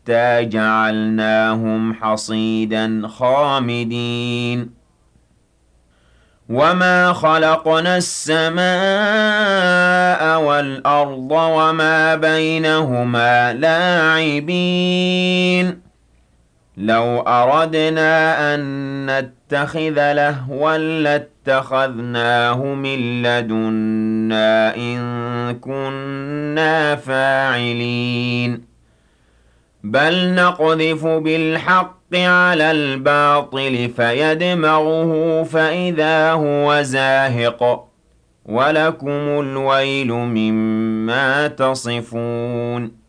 حتى جعلناهم حصيدا خامدين وما خلقنا السماء والأرض وما بينهما لاعبين لو أردنا أن نتخذ لهوا لاتخذناه من لدنا إن كنا فاعلين بل نقذف بالحق على الباطل فيدمغه فإذا هو زاهق ولكم الويل مما تصفون